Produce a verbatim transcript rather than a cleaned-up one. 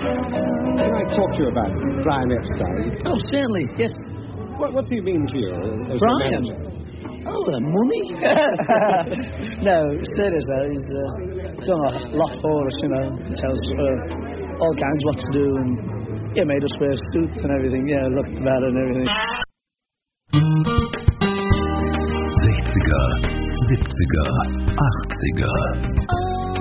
Can I talk to you about Brian Epstein? Oh, certainly, yes. What, what do you mean to you as Brian? a manager? Oh, the money? No, serious though. He's uh, done a lot for us, you know. Tells us uh, all kinds what to do, and yeah, made us wear suits and everything. Yeah, looked better and everything. sechziger, siebziger, achtziger